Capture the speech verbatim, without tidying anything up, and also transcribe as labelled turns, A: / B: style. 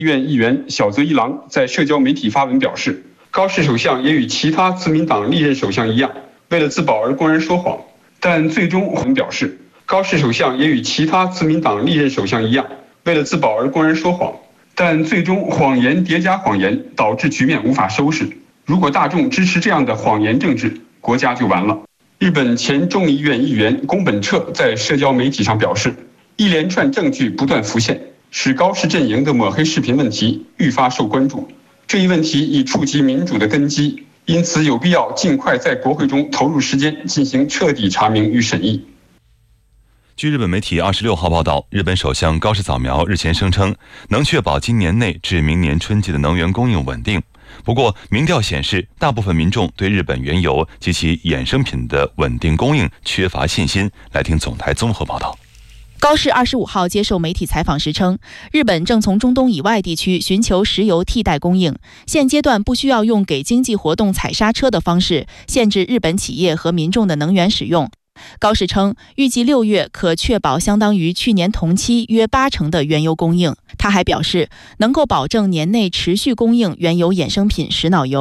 A: 院议员小泽一郎在社交媒体发文表示，高市首相也与其他自民党历任首相一样，为了自保而公然说谎，但最终文表示，高市首相也与其他自民党历任首相一样，为了自保而公然说谎，但最终谎言叠加谎言，导致局面无法收拾。如果大众支持这样的谎言政治，国家就完了。日本前众议院议员宫本彻在社交媒体上表示，一连串证据不断浮现，使高市阵营的抹黑视频问题愈发受关注。这一问题已触及民主的根基，因此有必要尽快在国会中投入时间进行彻底查明与审议。
B: 据日本媒体二十六号报道，日本首相高市早苗日前声称能确保今年内至明年春季的能源供应稳定。不过，民调显示，大部分民众对日本原油及其衍生品的稳定供应缺乏信心。来听总台综合报道。
C: 高市二十五号接受媒体采访时称，日本正从中东以外地区寻求石油替代供应，现阶段不需要用给经济活动踩刹车的方式限制日本企业和民众的能源使用。高市称，预计六月可确保相当于去年同期约八成的原油供应。他还表示，能够保证年内持续供应原油衍生品石脑油。